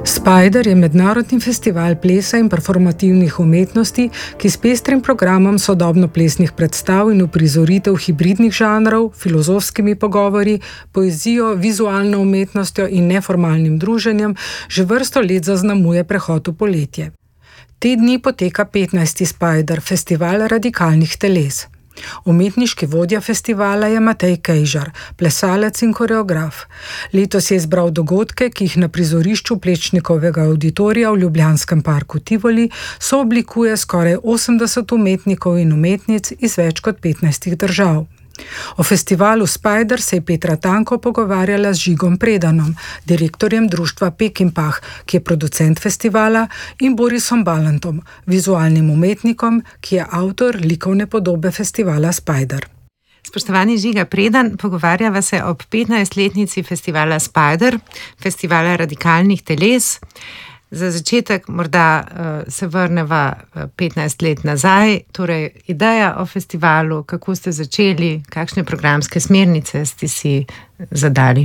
Spider je mednarodni festival plesa in performativnih umetnosti, ki s pestrim programom sodobno-plesnih predstav in uprizoritev hibridnih žanrov, filozofskimi pogovori, poezijo, vizualno umetnostjo in neformalnim druženjem že vrsto let zaznamuje prehod v poletje. Te dni poteka 15. Spider, festival radikalnih teles. Umetniški vodja festivala je Matej Kejžar, plesalec in koreograf. Letos je izbral dogodke, ki jih na prizorišču Plečnikovega auditorija v Ljubljanskem parku Tivoli sooblikuje skoraj 80 umetnikov in umetnic iz več kot 15 držav. O festivalu Spider se je Petra Tanko pogovarjala z Žigom Predanom, direktorjem društva Pekinpah, ki je producent festivala, in Borisom Balantom, vizualnim umetnikom, ki je avtor likovne podobe festivala Spider. Spoštovani Žiga Predan, pogovarjava se ob 15-letnici festivala Spider, festivala radikalnih teles. Za začetek morda se vrneva 15 let nazaj, torej ideja o festivalu, kako ste začeli, kakšne programske smernice ste si zadali?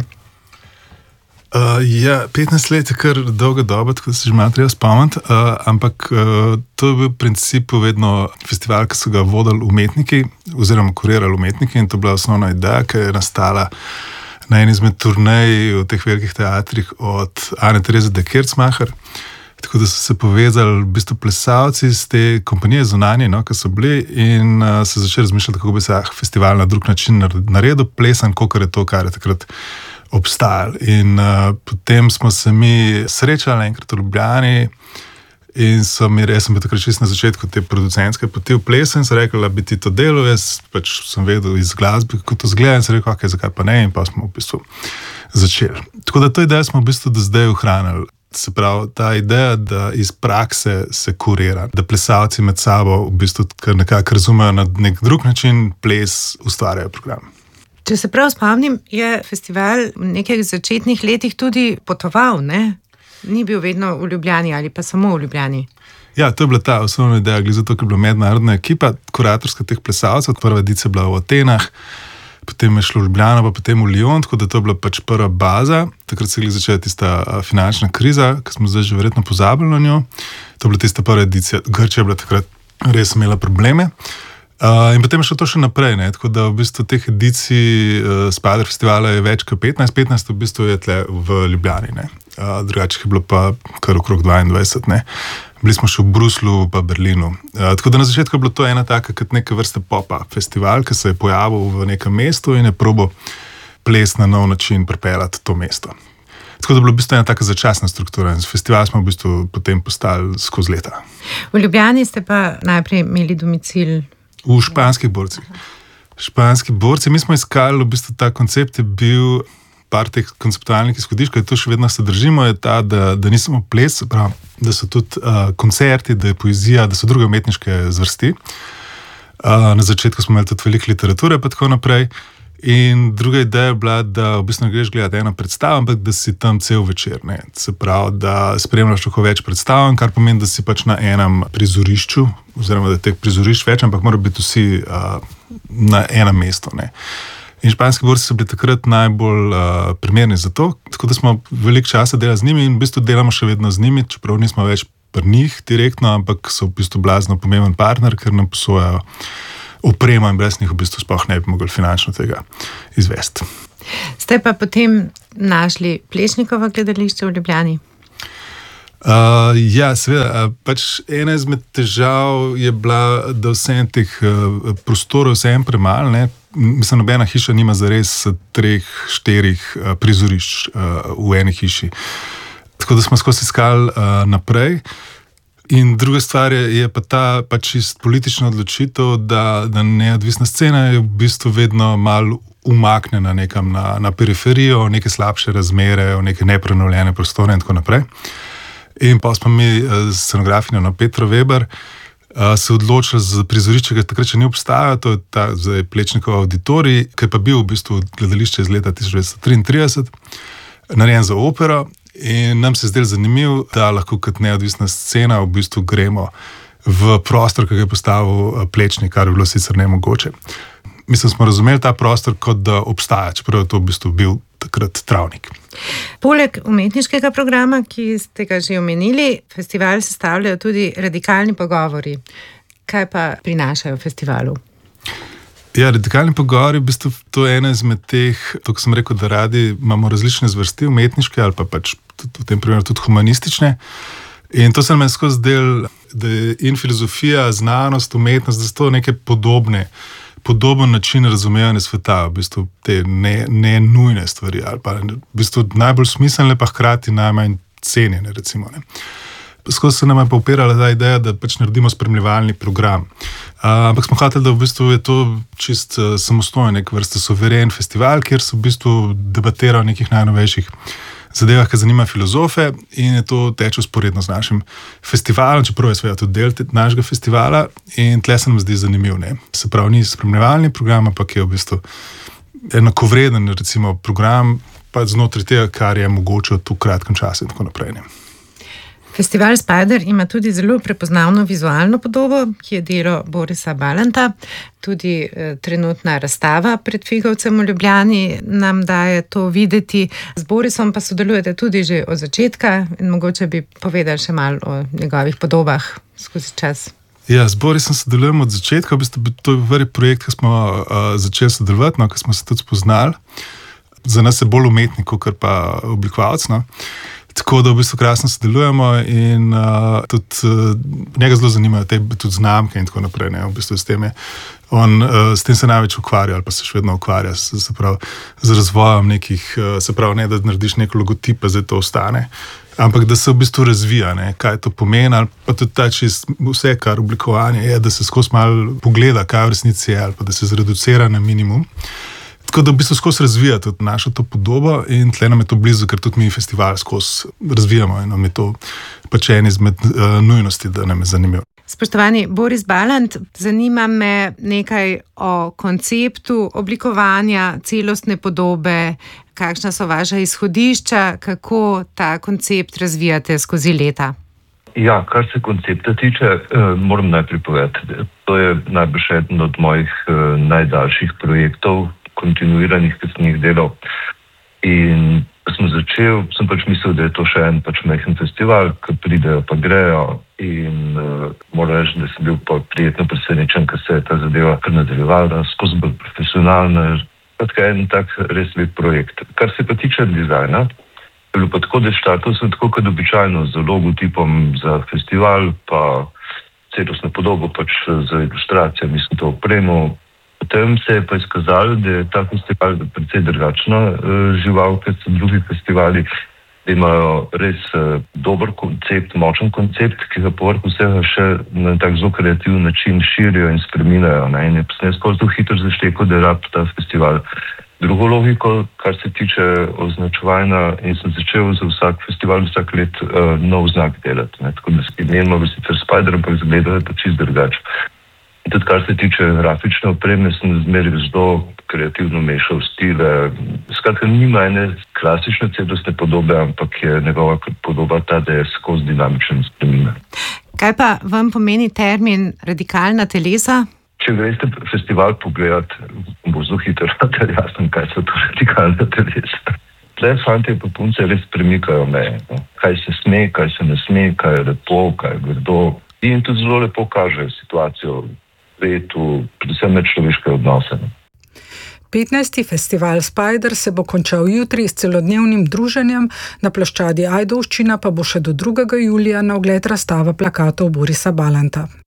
15 let je kar dolga doba, tako da se že malo treba spomniti, ampak to je bil v principu vedno festival, ki so ga vodili umetniki oziroma kurirali umetniki, in to je bila osnovna ideja, ki je nastala na eni izmed turnej v teh velikih teatrih od Ane Tereze de Kercmacher. Tako da so se povezali v bistvu plesalci iz te kompanije zunanje, ki so bili, in se začeli razmišljati, kako bi se festival na drug način naredil, plesan, kakor je to, kar je takrat obstajalo. In potem smo se mi srečali enkrat v Ljubljani in jaz sem bil takrat čisto na začetku te producentske poti v plesu in so rekli, da bi ti to delal. Jaz pač sem vedel iz glasbe, kako to zgleda, in sem rekel, okay, zakaj pa ne, in pa smo v bistvu začeli. Tako da to idejo smo v bistvu do zdaj ohranili. Se pravi, ta ideja, da iz prakse se kurira, da plesalci med sabo v bistvu nekako razumejo na nek drug način ples, ustvarjajo program. Če se prav spomnim, je festival v nekaj začetnih letih tudi potoval, ne? Ni bil vedno v Ljubljani ali pa samo v Ljubljani. Ja, to je bila ta osnovna ideja, glede zato, ker je bila mednarodna ekipa, kuratorska teh plesalcev. Prva edicija je bila v Atenah, potem je šlo v Ljubljano, pa potem v Lyon, tako da to je bila pač prva baza. Takrat se je začela tista finančna kriza, ki smo zdaj že verjetno pozabili na njo. To je bila tista prva edicija. Grčija je bila takrat res imela probleme. In potem je šlo to še naprej, ne? Tako da v bistvu teh edicij Spider festivala je več kot 15. 15 v bistvu je tle v Ljubljani, ne? Drugače je bilo pa kar okrog 22, ne? Bili smo še v Bruslu pa Berlinu. Tako da na začetku je bilo to ena taka kot neka vrsta popa festival, ki se je pojavil v nekem mestu in je probal ples na nov način pripeljati to mesto. Tako da je bilo v bistvu ena taka začasna struktura in festival smo v bistvu potem postali skozi leta. V Ljubljani ste pa najprej imeli domicil v Španskih borcih. Španski borci, mi smo iskali, v bistvu ta koncept je bil par teh konceptualnih izhodišč, ki to še vedno se držimo, je ta, da ni samo ples, pravi, da so tudi koncerti, da je poezija, da so druge umetniške zvrsti. Na začetku smo imeli tudi veliko literature, pa tako naprej. In druga ideja je bila, da v bistvu ne greš gledati eno predstavo, ampak da si tam cel večer. Ne? Se pravi, da spremljaš lahko več predstav, kar pomeni, da si pač na enem prizorišču, oziroma da je teh prizorišč več, ampak morajo biti vsi na enem mestu. Ne? In Španski borci so bili takrat najbolj primerni za to, tako da smo veliko časa delali z njimi in v bistvu delamo še vedno z njimi, čeprav nismo več pri njih direktno, ampak so v bistvu blazno pomemben partner, ker nam posojajo opremo in brez njih v bistvu sploh ne bi mogli finančno tega izvesti. Ste pa potem našli Plečnikovo gledališče v Ljubljani? Ja, seveda. Pač ena izmed težav je bila, da vsem teh prostorov vsem premalo, ne. Mislim, nobena hiša nima zares 3-4 prizorišč v eni hiši. Tako da smo skozi iskali naprej. In druga stvar je pa ta pač čist politična odločitev, da neodvisna scena je v bistvu vedno malo umaknjena nekam na periferijo, v neke slabše razmere, v neke neprenovljene prostore in tako naprej. In pa smo mi s scenografinjo Petro Weber se odločili za prizorišče, ki takrat še ni obstajalo, to je ta zdaj Plečnikov auditorij, ki je pa bil v bistvu gledališče iz leta 1933, narejen za opero. In nam se je zdelo zanimivo, da lahko kot neodvisna scena v bistvu gremo v prostor, ki ga je postavil Plečnik, kar je bilo sicer nemogoče. smo razumeli ta prostor, kot da obstaja, čeprav je to v bistvu bil takrat travnik. Poleg umetniškega programa, ki ste ga že omenili, festival sestavljajo tudi radikalni pogovori. Kaj pa prinašajo festivalu? Ja, radikalni pogovori, v bistvu to je ena izmed teh, to, ko sem rekel, da radi imamo različne zvrsti umetniške ali pa pač v tem primeru tudi humanistične. In to se nam je skozi del, da je in filozofija, znanost, umetnost, da so to neke podoben način razumevanja sveta, v bistvu te ne nujne stvari ali pa v bistvu najbolj smiselne, pa hkrati najmanj cenjene, recimo. Ne. Skozi se nam je pa opirala ta ideja, da pač naredimo spremljevalni program. Ampak smo hoteli, da v bistvu je to čist samostojen, nek vrste suveren festival, kjer se v bistvu debatira o nekih najnovejših zadevah, ki zanimajo filozofe, in je to teče vzporedno z našim festivalom, čeprav je seveda tudi del našega festivala, in tle se nam zdi zanimiv. Ne? Se pravi, ni spremljevalni program, ampak je v bistvu enakovreden, recimo, program pa znotraj tega, kar je mogoče v kratkem času in tako naprej. Ne? Festival Spider ima tudi zelo prepoznavno vizualno podobo, ki je delo Borisa Balanta. Tudi trenutna razstava pred Figovcem v Ljubljani nam daje to videti. Z Borisom pa sodelujete tudi že od začetka in mogoče bi povedali še malo o njegovih podobah skozi čas. Ja, z Borisom sodelujemo od začetka. V bistvu to je prvi projekt, ki smo začeli sodelovati, ki smo se tudi spoznali. Za nas je bolj umetnik, kot pa oblikovalec. No. Tako da v bistvu krasno sodelujemo in tudi njega zelo zanimajo te tudi znamke in tako naprej. Ne? V bistvu s tem se največ ukvarja ali pa se še vedno ukvarja z razvojem nekih, se pravi ne, da narediš neko logotipe, zdaj to ostane, ampak da se v bistvu razvija, ne? Kaj to pomeni, ali pa tudi ta čist vse, kar oblikovanje je, da se skozi malo pogleda, kaj v resnici je, ali pa da se zreducira na minimum. Tako da v bistvu skozi razvija tudi našo to podobo in tle nam je to blizu, ker tudi mi festival skozi razvijamo in nam je to pač en izmed nujnosti, da nam je zanimivo. Spoštovani Boris Balant, zanima me nekaj o konceptu oblikovanja celostne podobe, kakšna so vaša izhodišča, kako ta koncept razvijate skozi leta? Ja, kar se koncepta tiče, moram najprej povedati, to je najbrž eden od mojih najdaljših projektov, kontinuiranih, ki sem jih delal. In sem začel, sem pač mislil, da je to še en pač majhen festival, ki pridejo pa grejo in moram reči, da sem bil pa prijetno presenečen, ker se je ta zadeva kar nadaljevala, skozi bolj profesionalna, tako en tak res lep projekt. Kar se pa tiče dizajna, je bilo pa tako, da štartal sem tako kot običajno z logotipom za festival, pa celostno podobo pač za ilustracijo, mislim to opremo. Potem se je pa izkazalo, da je ta festival precej drugačna žival, kot so drugi festivali, da imajo res dober koncept, močen koncept, ki ga povrh vsega še na tak zelo kreativni način širijo in spreminjajo. Ne? In je skozi to hitro zaštekal, da je rab ta festival drugo logiko, kar se tiče označevanja, in sem začel za vsak festival vsak let nov znak delati. Ne? Tako da imenimo v sicer Spider, ampak izgleda pa čist drugače. In tudi kar se tiče grafične opreme, sem zmeraj zelo kreativno mešal stile. Skratka, nima ene klasične celostne podobe, ampak je njegova podoba ta, da je skozi dinamičen spreminja. Kaj pa vam pomeni termin radikalna telesa? Če greste festival pogledati, bo zelo hitro jasno, kaj so to radikalna telesa. Tle fantje pa punce res premikajo meje. No? Kaj se sme, kaj se ne sme, kaj je lepo, kaj je grdo. In tudi zelo lepo kažejo situacijo svetu, predvsem med človeške odnose. 15. festival Spider se bo končal jutri s celodnevnim druženjem, na ploščadi Ajdovščina pa bo še do 2. julija na ogled razstava plakatov Borisa Balanta.